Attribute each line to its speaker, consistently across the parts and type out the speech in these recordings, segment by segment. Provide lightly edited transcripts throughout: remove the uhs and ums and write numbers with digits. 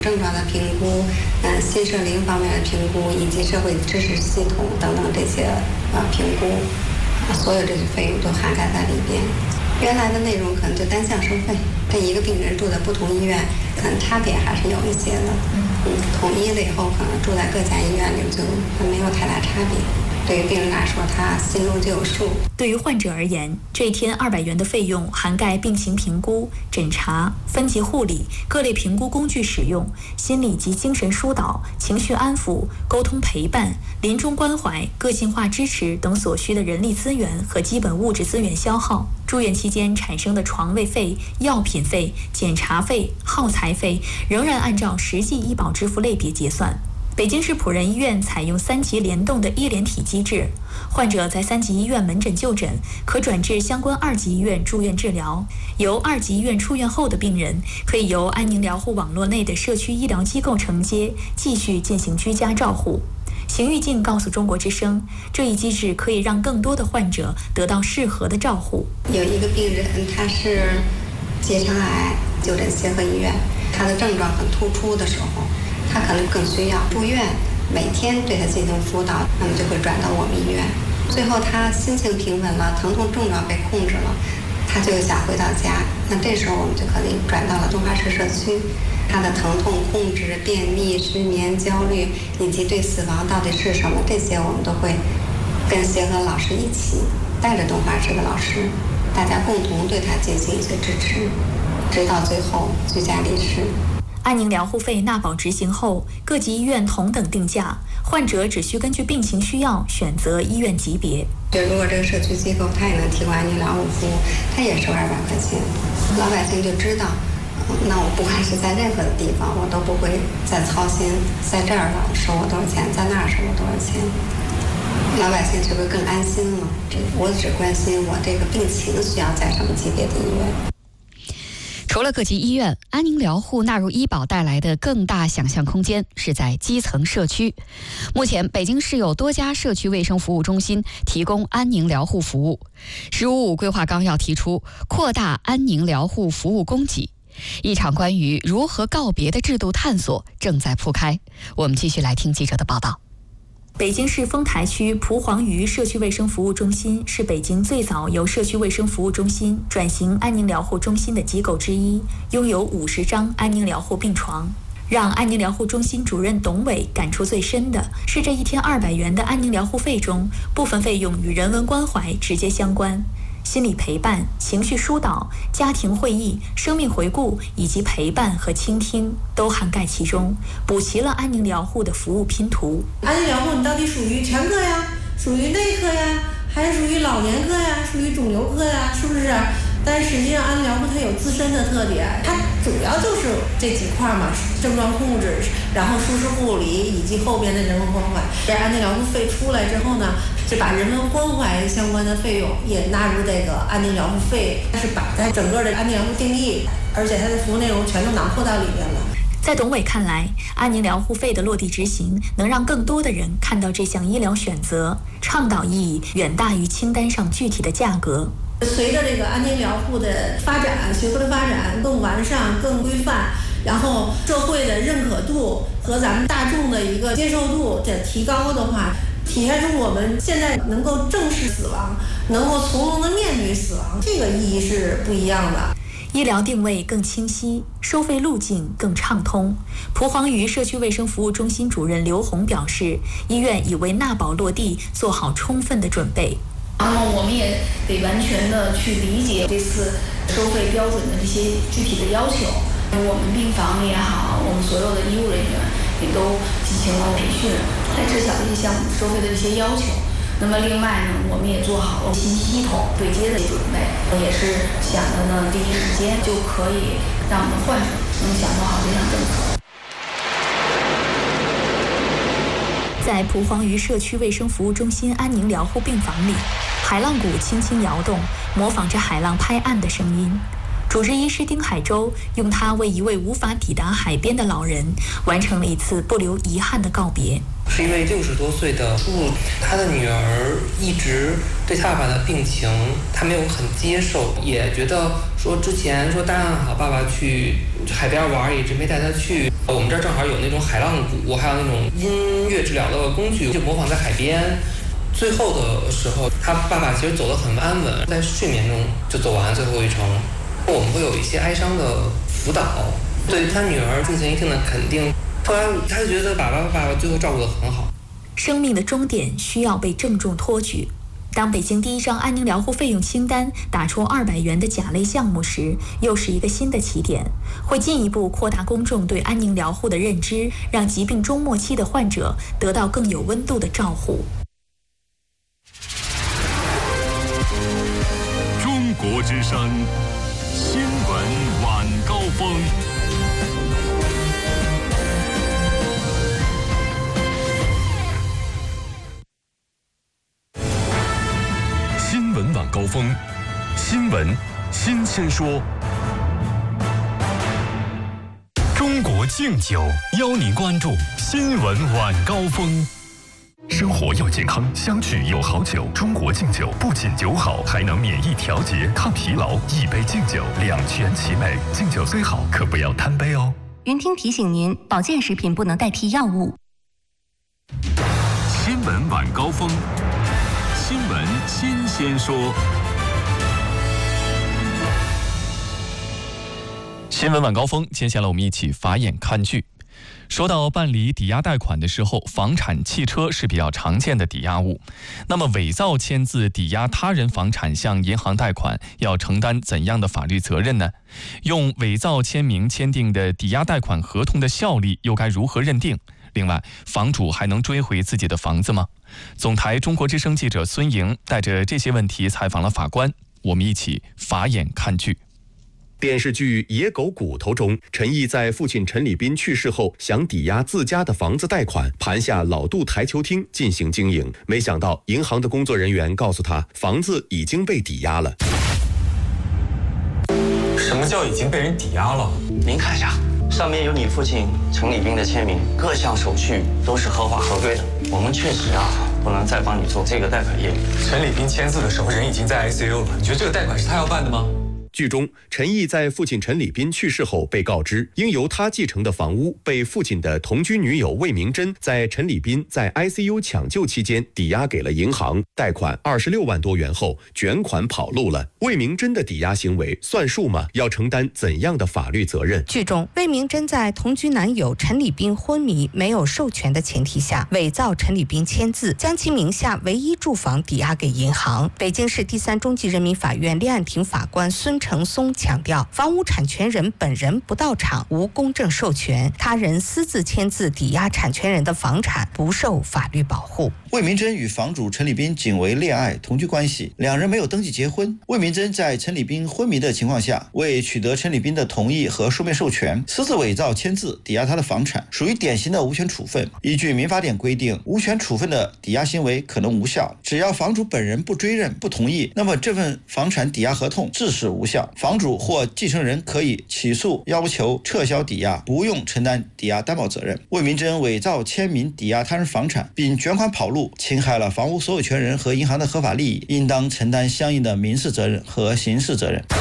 Speaker 1: 症状的评估、心社灵方面的评估，以及社会支持系统等等这些评估，所有这些费用都涵盖在里边。原来的内容可能就单项收费，这一个病人住在不同医院，可能差别还是有一些的。统一了以后，可能住在各家医院里就没有太大差别。对于病人来说，他心中就有数。
Speaker 2: 对于患者而言，这一天200元的费用涵盖病情评估、诊查、分级护理、各类评估工具使用、心理及精神疏导、情绪安抚、沟通陪伴、临终关怀、个性化支持等所需的人力资源和基本物质资源消耗。住院期间产生的床位费、药品费、检查费、耗材费，仍然按照实际医保支付类别结算。北京市辅仁医院采用3级联动的医联体机制，患者在3级医院门诊就诊，可转至相关2级医院住院治疗。由2级医院出院后的病人，可以由安宁疗护网络内的社区医疗机构承接，继续进行居家照护。邢玉静告诉中国之声，这一机制可以让更多的患者得到适合的照护。
Speaker 1: 有一个病人，他是结肠癌，就诊协和医院，他的症状很突出的时候，他可能更需要住院，每天对他进行辅导，那么就会转到我们医院。最后他心情平稳了，疼痛症状被控制了，他就想回到家，那这时候我们就可以转到了东华市社区。他的疼痛控制、便秘、失眠、焦虑，以及对死亡到底是什么，这些我们都会跟协和老师一起带着东华市的老师，大家共同对他进行一些支持，直到最后居家离世。
Speaker 2: 安宁疗护费纳保执行后，各级医院同等定价，患者只需根据病情需要选择医院级别。
Speaker 1: 如果这个社区机构它也能提供安宁疗护服务，它也收200块钱，老百姓就知道，那我不管是在任何的地方，我都不会再操心，在这儿了收我多少钱，在那儿收我多少钱，老百姓是不是更安心了？我只关心我这个病情需要在什么级别的医院。
Speaker 3: 除了各级医院，安宁疗护纳入医保带来的更大想象空间是在基层社区。目前，北京市有多家社区卫生服务中心提供安宁疗护服务。“15+5”规划纲要提出扩大安宁疗护服务供给。一场关于如何告别的制度探索正在铺开。我们继续来听记者的报道。
Speaker 2: 北京市丰台区蒲黄榆社区卫生服务中心是北京最早由社区卫生服务中心转型安宁疗护中心的机构之一，拥有50张安宁疗护病床。让安宁疗护中心主任董伟感触最深的是，这一天200元的安宁疗护费中，部分费用与人文关怀直接相关。心理陪伴、情绪疏导、家庭会议、生命回顾以及陪伴和倾听都涵盖其中，补齐了安宁疗护的服务拼图。
Speaker 4: 安宁疗护你到底属于全科呀，属于内科呀，还是属于老年科呀，属于肿瘤科呀，是不是？但实际上安宁疗护它有自身的特点，它主要就是这几块嘛，症状控制，然后舒适护理以及后边的人文关怀。这安宁疗护费出来之后呢，是把人文关怀相关的费用也纳入这个安宁疗护费，是把在整个的安宁疗护定义，而且它的服务内容全都囊括到里面了。
Speaker 2: 在董伟看来，安宁疗护费的落地执行能让更多的人看到这项医疗选择，倡导意义远大于清单上具体的价格。
Speaker 4: 随着这个安宁疗护的发展，学科的发展更完善、更规范，然后社会的认可度和咱们大众的一个接受度的提高的话，体现出我们现在能够正视死亡，能够从容的面对死亡，这个意义是不一样的。
Speaker 2: 医疗定位更清晰，收费路径更畅通。蒲黄榆社区卫生服务中心主任刘红表示，医院已为纳保落地做好充分的准备。
Speaker 5: 然后我们也得完全的去理解这次收费标准的这些具体的要求。我们病房也好，我们所有的医务人员也都进行了培训，来知晓这些项目收费的这些要求。那么另外呢，我们也做好了信息系统对接的准备，也是想着呢第一时间就可以让我们患者能享受好这项政策。
Speaker 2: 在蒲黄榆社区卫生服务中心安宁疗护病房里，海浪鼓轻轻摇动，模仿着海浪拍岸的声音。 主治医师丁海洲用它为一位无法抵达海边的老人完成了一次不留遗憾的告别。
Speaker 6: 是一位60多岁的叔叔，他的女儿一直对他爸爸的病情，他没有很接受，也觉得说之前说答应好爸爸去海边玩，一直没带他去。我们这儿正好有那种海浪鼓，还有那种音乐治疗的工具，就模仿在海边。最后的时候，他爸爸其实走得很安稳，在睡眠中就走完最后一程。我们会有一些哀伤的辅导，对他女儿进行一定的肯定。后来他就觉得爸爸最后照顾得很好。
Speaker 2: 生命的终点需要被郑重托举。当北京第一张安宁疗护费用清单打出200元的甲类项目时，又是一个新的起点，会进一步扩大公众对安宁疗护的认知，让疾病终末期的患者得到更有温度的照护。
Speaker 7: 中国之声新闻晚高峰。新闻晚高峰，新闻新鲜说。中国敬酒邀您关注新闻晚高峰。生活要健康，相聚有好酒。中国敬酒不仅酒好，还能免疫调节、抗疲劳。一杯敬酒，两全其美。敬酒虽好，可不要贪杯哦。
Speaker 8: 云听提醒您，保健食品不能代替药物。
Speaker 7: 新闻晚高峰，新闻新鲜说。新闻晚高峰，接下来我们一起法眼看剧。说到办理抵押贷款的时候，房产、汽车是比较常见的抵押物。那么伪造签字抵押他人房产向银行贷款，要承担怎样的法律责任呢？用伪造签名签订的抵押贷款合同的效力又该如何认定？另外，房主还能追回自己的房子吗？总台中国之声记者孙莹带着这些问题采访了法官，我们一起法眼看剧。
Speaker 9: 电视剧《野狗骨头》中，陈毅在父亲陈礼斌去世后，想抵押自家的房子贷款，盘下老杜台球厅进行经营。没想到银行的工作人员告诉他，房子已经被抵押了。
Speaker 10: 什么叫已经被人抵押了？
Speaker 11: 您看一下，上面有你父亲陈礼斌的签名，各项手续都是合法合规的。我们确实不能再帮你做这个贷款业务。
Speaker 10: 陈礼斌签字的时候人已经在 ICU 了，你觉得这个贷款是他要办的吗？
Speaker 9: 剧中，陈毅在父亲陈礼斌去世后被告知，应由他继承的房屋被父亲的同居女友魏明珍在陈礼斌在 ICU 抢救期间抵押给了银行，贷款26万多元后卷款跑路了。魏明珍的抵押行为算数吗？要承担怎样的法律责任？
Speaker 8: 剧中，魏明珍在同居男友陈礼斌昏迷没有授权的前提下，伪造陈礼斌签字，将其名下唯一住房抵押给银行。北京市第3中级人民法院立案庭法官孙成松强调，房屋产权人本人不到场，无公证授权，他人私自签字抵押产权人的房产，不受法律保护。
Speaker 12: 魏明珍与房主陈礼斌仅为恋爱同居关系，两人没有登记结婚。魏明珍在陈礼斌昏迷的情况下，未取得陈礼斌的同意和书面授权，私自伪造签字抵押他的房产，属于典型的无权处分。依据民法典规定，无权处分的抵押行为可能无效，只要房主本人不追认、不同意，那么这份房产抵押合同自始无效。房主或继承人可以起诉要求撤销抵押，不用承担抵押担保责任。魏明珍伪造签名抵押他人房产并卷款跑路，侵害了房屋所有权人和银行的合法利益，应当承担相应的民事责任和刑事责任。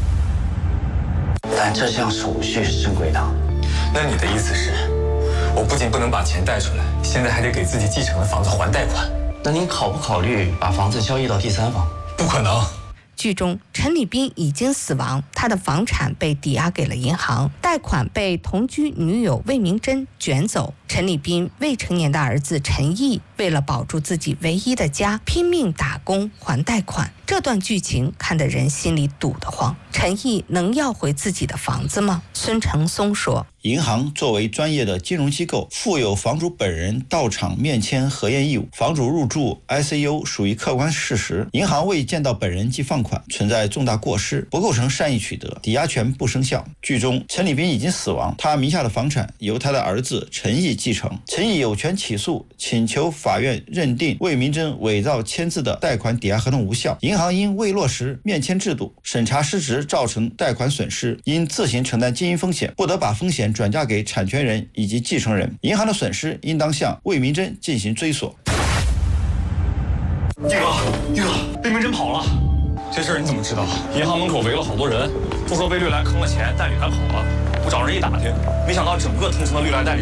Speaker 11: 但这项手续是正规的。
Speaker 10: 那你的意思是，我不仅不能把钱贷出来，现在还得给自己继承的房子还贷款？
Speaker 11: 那您考不考虑把房子交易到第三方？
Speaker 10: 不可能。
Speaker 8: 剧中，陈礼斌已经死亡，他的房产被抵押给了银行，贷款被同居女友魏明珍卷走。陈礼斌未成年的儿子陈毅为了保住自己唯一的家，拼命打工还贷款。这段剧情看得人心里堵得慌。陈毅能要回自己的房子吗？孙成松说，
Speaker 12: 银行作为专业的金融机构，负有房主本人到场面签核验义务。房主入住 ICU 属于客观事实，银行未见到本人即放款，存在重大过失，不构成善意取得，抵押权不生效。剧中，陈礼斌已经死亡，他名下的房产由他的儿子陈毅继承。陈毅有权起诉，请求法院认定魏明珍伪造签字的贷款抵押合同无效，银行因未落实面签制度、审查失职造成贷款损失，应自行承担经营风险，不得把风险转嫁给产权人以及继承人。银行的损失应当向魏明珍进行追索。
Speaker 13: 玉哥，魏明珍跑了。这事儿你怎么知道？银行门口围了好多人，都说被绿来坑了钱，代理还跑了。我找人一打听，没想到整个同城的绿来代理